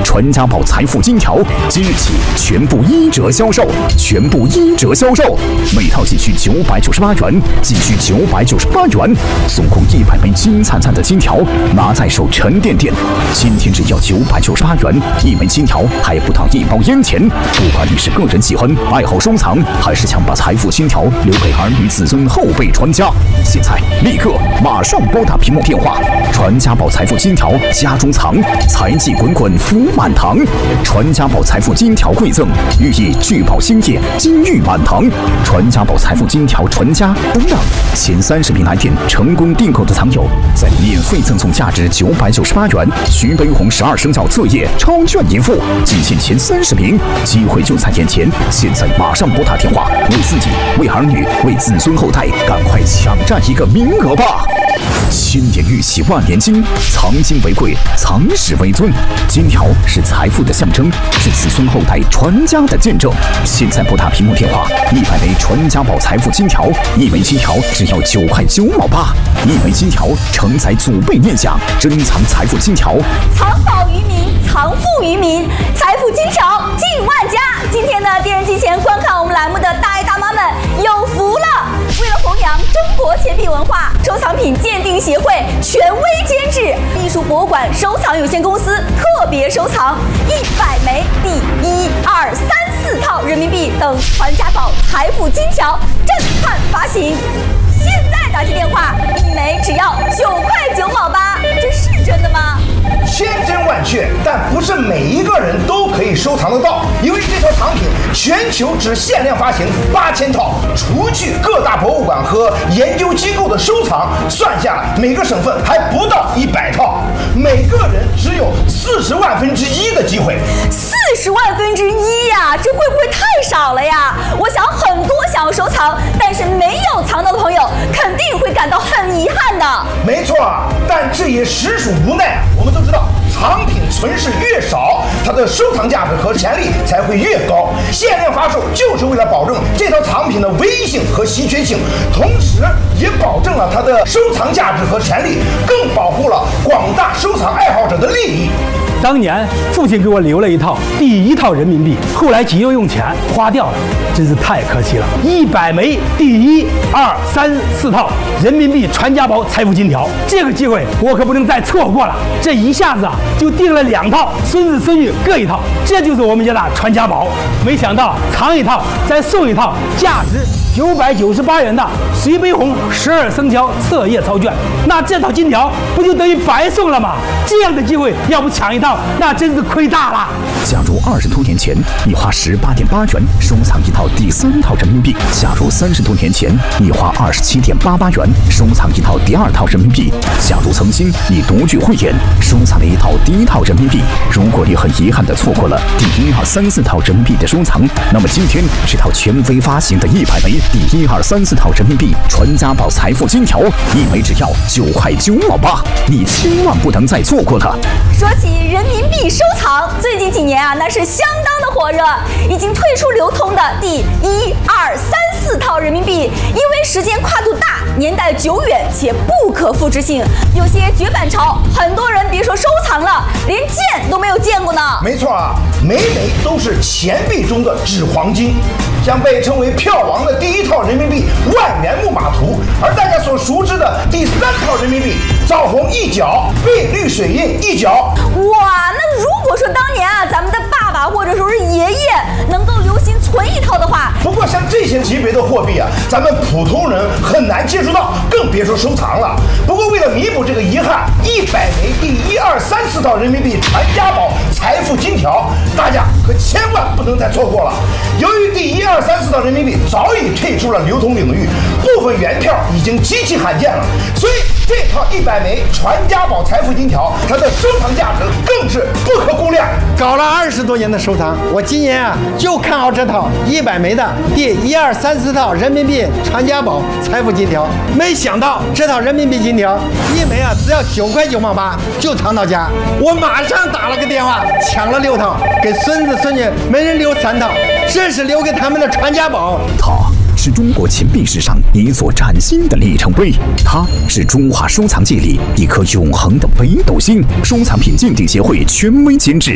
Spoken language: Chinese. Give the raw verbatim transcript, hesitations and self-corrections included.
传家宝财富金条即日起全部一折销售，全部一折销售，每套仅需九百九十八元，仅需九百九十八元，送空一百枚金灿灿的金条，拿在手沉甸甸。今天只要九百九十八元一枚金条，还不到一包烟钱。不管你是个人喜欢、爱好收藏，还是想把财富金条留给儿女子孙、后辈传家，现在立刻马上拨打屏幕电话，传家宝财富金条家中藏，财气滚滚福满堂。传家宝财富金条馈赠，寓意聚宝兴业，金玉满堂。传家宝财富金条传家不让前三十名来电成功订购的藏友，再免费赠送价值九百九十八元徐悲鸿十二生肖册页超券一副，仅限前三十名，机会就在眼前，现在马上拨打电话，为自己、为儿女、为子孙后代，赶快抢占一个名额吧！千年玉玺万年金，藏金为贵，藏史为尊。金条是财富的象征，是子孙后代传家的见证。现在拨打屏幕电话，一百枚传家宝财富金条，一枚金条只要九块九毛八，一枚金条承载祖辈念想，珍藏财富金条， 藏宝于民，藏富于民，财富金条进万家。今天呢，电视机前观看我们栏目的大爷大妈们有福了！为了弘扬中国钱币文化，收藏品鉴定协会权威监制，艺术博物馆收藏有限公司特别收藏一百枚第一、二、三、四套人民币等传家宝财富金条震撼发行。现在打起电话，一枚只要九块九毛八，这是真的吗？ 千真万确，但不是每一个人都可以收藏得到，因为这套藏品全球只限量发行八千套，除去各大博物馆和研究机构的收藏，算下来每个省份还不到一百套，每个人只有四十万分之一的机会。 四十万分之一呀，这会不会太少了呀？我想很多想要收藏但是没有藏到的朋友，肯定会感到很遗憾的。 没错，但这也实属无奈。我们都知道，藏品存世越少，它的收藏价值和潜力才会越高。限量发售就是为了保证这套藏品的唯一性和稀缺性，同时也保证了它的收藏价值和潜力，更保护了广大收藏爱好者的利益。 当年父亲给我留了一套第一套人民币，后来急用用钱花掉了，真是太可惜了。一百枚第一、二、三、四套人民币传家宝财富金条，这个机会我可不能再错过了。这一下子啊，就订了两套，孙子孙女各一套，这就是我们家的传家宝。没想到藏一套再送一套，价值九百九十八元的徐悲鸿十二生肖册页超券，那这套金条不就等于白送了吗？这样的机会要不抢一套，那真是亏大了。 假如二十多年前你花十八点八元收藏一套第三套人民币，假如三十多年前你花二十七点八八元收藏一套第二套人民币，假如曾经你独具慧眼收藏了一套第一套人民币，如果你很遗憾地错过了第一、二、三、四套人民币的收藏，那么今天这套权威发行的一百枚第一、二、三、四套人民币传家宝财富金条，一枚只要九块九毛八，你千万不能再错过它。 说起人民币收藏，最近几年啊，那是相当的火热。已经退出流通的第一、二、三、四套人民币，因为时间跨度大、年代久远且不可复制性，有些绝版潮，很多人别说收藏了，连见都没有见过呢。 没错啊，每枚都是钱币中的纸黄金。像被称为票王的第一套人民币万元木马图，而大家所熟知的第三套人民币枣红一角，碧绿水印一角。 哇，那如果说当年啊，咱们的爸爸或者说是爷爷能够留心存一套的话， 不过像这些级别的货币啊，咱们普通人很难接触到，更别说收藏了。不过为了弥补这个遗憾，一百枚第一、二、三、四套人民币传家宝财富金条，大家可千万不能再错过了。由于第一、二、三、四套人民币早已退出了流通领域，部分原票已经极其罕见了，所以这套一百枚传家宝财富金条，它的收藏价值更是不可估量。 搞了二十多年的收藏，我今年啊就看好这套一百枚的第一、二、三、四套人民币传家宝财富金条。没想到这套人民币金条一枚啊只要九块九毛八就藏到家，我马上打了个电话抢了六套，给孙子孙女每人留三套，这是留给他们的传家宝。 它是中国钱币史上一座崭新的里程碑，它是中华收藏界里一颗永恒的北斗星。收藏品鉴定协会权威监制，